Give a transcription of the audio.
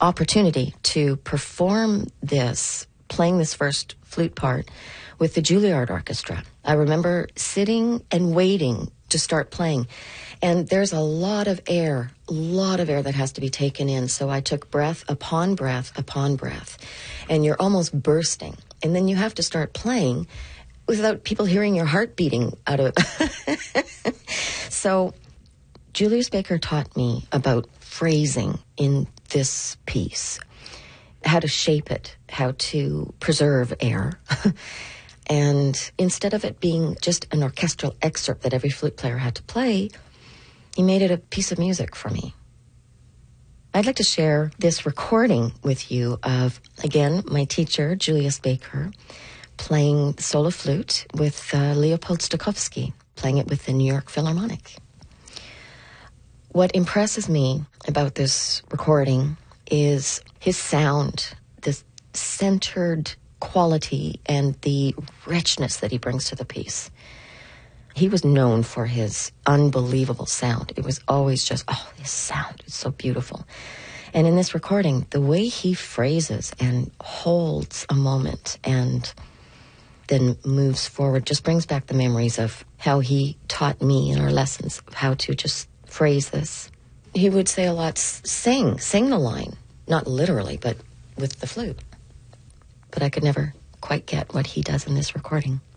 opportunity to perform this, playing this first flute part with the Juilliard Orchestra. I remember sitting and waiting to start playing. And there's a lot of air that has to be taken in. So I took breath upon breath upon breath. And you're almost bursting. And then you have to start playing without people hearing your heart beating out of it. So Julius Baker taught me about phrasing in this piece, how to shape it, how to preserve air. And instead of it being just an orchestral excerpt that every flute player had to play, he made it a piece of music for me. I'd like to share this recording with you of, again, my teacher, Julius Baker, playing the solo flute with Leopold Stokowski, playing it with the New York Philharmonic. What impresses me about this recording is his sound, this centered quality and the richness that he brings to the piece. He was known for his unbelievable sound. It was always just, his sound is so beautiful. And in this recording, the way he phrases and holds a moment and then moves forward just brings back the memories of how he taught me in our lessons how to just phrase this. He would say a lot, sing the line, not literally, but with the flute. But I could never quite get what he does in this recording.